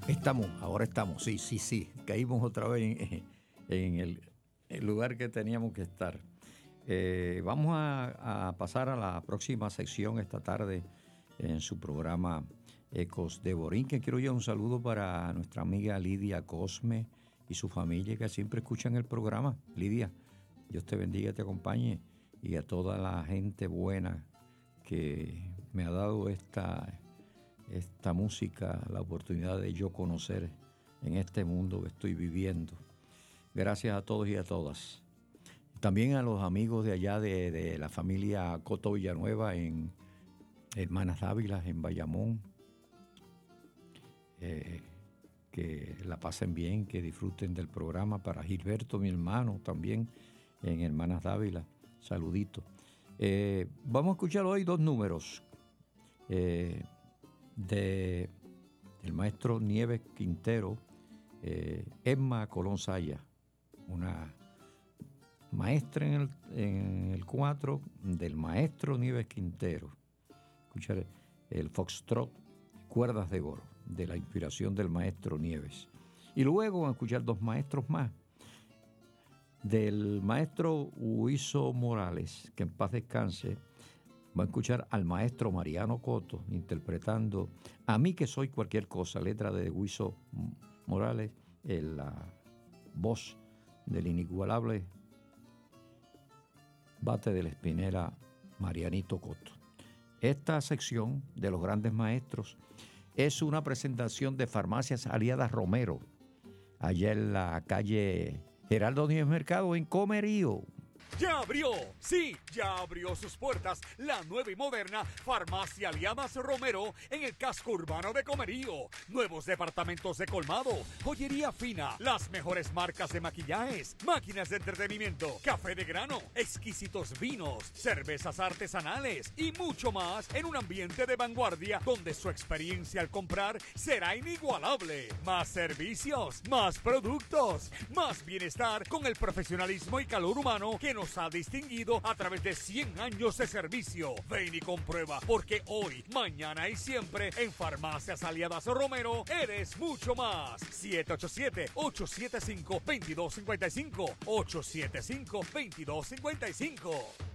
Ahora estamos, sí. Caímos otra vez en el lugar que teníamos que estar. Vamos a pasar a la próxima sección esta tarde en su programa Ecos de Borinquen. Quiero ya un saludo para nuestra amiga Lidia Cosme y su familia que siempre escuchan el programa. Lidia, Dios te bendiga y te acompañe, y a toda la gente buena que me ha dado esta música, la oportunidad de yo conocer en este mundo que estoy viviendo. Gracias a todos y a todas. También a los amigos de allá de la familia Coto Villanueva en Hermanas Dávila, en Bayamón. Que la pasen bien, que disfruten del programa. Para Gilberto, mi hermano, también en Hermanas Dávila. Saludito. Vamos a escuchar hoy dos números del maestro Nieves Quintero, Emma Colón Saya, una maestra en el 4 del maestro Nieves Quintero. Escuchar el foxtrot, cuerdas de oro, de la inspiración del maestro Nieves. Y luego vamos a escuchar dos maestros más, del maestro Huizo Morales, que en paz descanse. Va a escuchar al maestro Mariano Coto interpretando A mí que soy cualquier cosa, letra de Huizo Morales, en la voz del inigualable bate de la espinera Marianito Coto. Esta sección de los grandes maestros es una presentación de Farmacias Aliadas Romero, allá en la calle Geraldo Díez Mercado, en Comerío. ¡Ya abrió! Sí, ya abrió sus puertas la nueva y moderna Farmacia Aliadas Romero en el casco urbano de Comerío. Nuevos departamentos de colmado, joyería fina, las mejores marcas de maquillajes, máquinas de entretenimiento, café de grano, exquisitos vinos, cervezas artesanales y mucho más en un ambiente de vanguardia donde su experiencia al comprar será inigualable. Más servicios, más productos, más bienestar con el profesionalismo y calor humano que nos ha distinguido a través de 100 años de servicio. Ven y comprueba, porque hoy, mañana y siempre en Farmacias Aliadas Romero eres mucho más. 787-875-2255. 875-2255.